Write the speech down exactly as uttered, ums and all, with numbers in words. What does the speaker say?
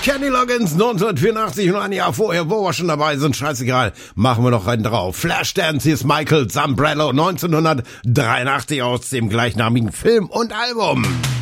Kenny Loggins neunzehnhundertvierundachtzig und ein Jahr vorher, wo wir schon dabei sind, scheißegal, machen wir noch einen drauf. Flashdance, hier ist Michael Zambrello neunzehnhundertdreiundachtzig aus dem gleichnamigen Film und Album.